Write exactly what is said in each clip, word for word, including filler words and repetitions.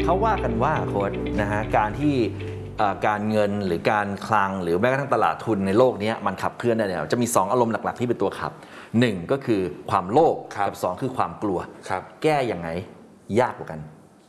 เขาว่ากันว่าโค้ชนะฮะการที่การเงินหรือการคลังหรือแม้กระทั่งตลาดทุนในโลกนี้มันขับเคลื่อนได้เนี่ยจะมีสองอารมณ์หลักๆที่เป็นตัวขับหนึ่งก็คือความโลภกับสองคือความกลัวแก้ยังไงยากกว่ากัน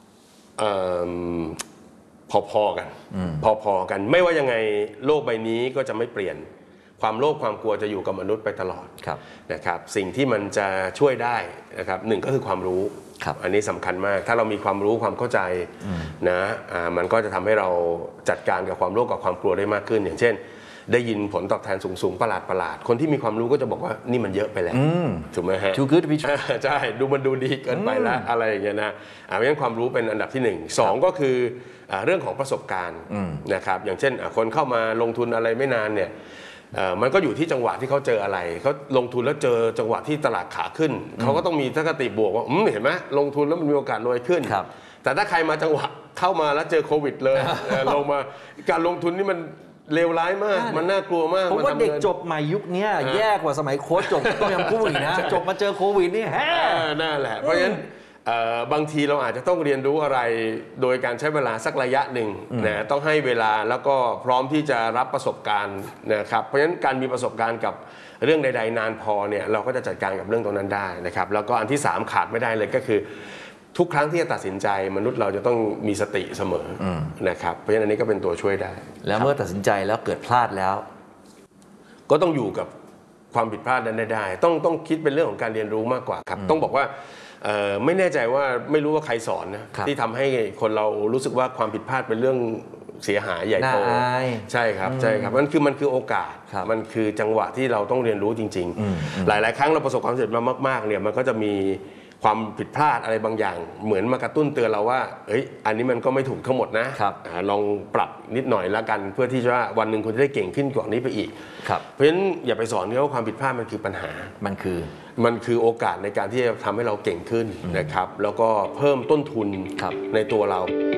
พอๆกันพอๆกันไม่ว่ายังไงโลกใบนี้ก็จะไม่เปลี่ยนความโลภความกลัวจะอยู่กับมนุษย์ไปตลอดนะครับสิ่งที่มันจะช่วยได้นะครับหนึ่งก็คือความรู้อันนี้สำคัญมากถ้าเรามีความรู้ความเข้าใจนะมันก็จะทำให้เราจัดการกับความโลภกับความกลัวได้มากขึ้นอย่างเช่นได้ยินผลตอบแทนสูงๆประหลาดประหลาดคนที่มีความรู้ก็จะบอกว่านี่มันเยอะไปแล้วถูกไหมฮะ too good to be true ใช่ดูมันดูดีเกินไปแล้วอะไรอย่างเงี้ยนะเพราะฉะนั้นความรู้เป็นอันดับที่หนึ่งสองก็คือเรื่องของประสบการณ์นะครับอย่างเช่นคนเข้ามาลงทุนอะไรไม่นานเนี่ยมันก็อยู่ที่จังหวะที่เขาเจออะไรเขาลงทุนแล้วเจอจังหวะที่ตลาดขาขึ้นเขาก็ต้องมีทัศนคติบวกว่าเห็นไหมลงทุนแล้วมันมีโอกาสรวยขึ้นแต่ถ้าใครมาจังหวะเข้ามาแล้วเจอโควิดเลยลงมาการลงทุนนี่มันเลวร้ายมากมันน่ากลัวมากผมว่าเด็กจบใหม่ยุคนี้แย่กว่าสมัยโค้ชจบต้มยำกุ้งอีกนะจบมาเจอโควิดนี่แฮ่นั่นแหละเพราะฉะนั้นบางทีเราอาจจะต้องเรียนรู้อะไรโดยการใช้เวลาสักระยะหนึ่งนะต้องให้เวลาแล้วก็พร้อมที่จะรับประสบการณ์นะครับเพราะฉะนั้นการมีประสบการณ์กับเรื่องใดๆนานพอเนี่ยเราก็จะจัดการกับเรื่องตรงนั้นได้นะครับแล้วก็อันที่สามขาดไม่ได้เลยก็คือทุกครั้งที่จะตัดสินใจมนุษย์เราจะต้องมีสติเสมอนะครับเพราะฉะนั้นอันนี้ก็เป็นตัวช่วยได้แล้วเมื่อตัดสินใจแล้วเกิดพลาดแล้วก็ต้องอยู่กับความผิดพลาดนั้นได้ต้องต้องคิดเป็นเรื่องของการเรียนรู้มากกว่าครับต้องบอกว่าไม่แน่ใจว่าไม่รู้ว่าใครสอนนะที่ทำให้คนเรารู้สึกว่าความผิดพลาดเป็นเรื่องเสียหายใหญ่โตใช่ครับใช่ครับมันคือมันคือโอกาสมันคือจังหวะที่เราต้องเรียนรู้จริงๆหลายๆครั้งเราประสบความสำเร็จมามากๆเนี่ยมันก็จะมีความผิดพลาดอะไรบางอย่างเหมือนมากระตุ้นเตือนเราว่าเอ้ยอันนี้มันก็ไม่ถูกทั้งหมดนะลองปรับนิดหน่อยแล้วกันเพื่อที่จะว่าวันหนึ่งคุณจะได้เก่งขึ้นกว่านี้ไปอีกเพราะฉะนั้นอย่าไปสอนเขาว่าความผิดพลาดมันคือปัญหามันคือมันคือโอกาสในการที่จะทำให้เราเก่งขึ้นนะครับแล้วก็เพิ่มต้นทุนในตัวเรา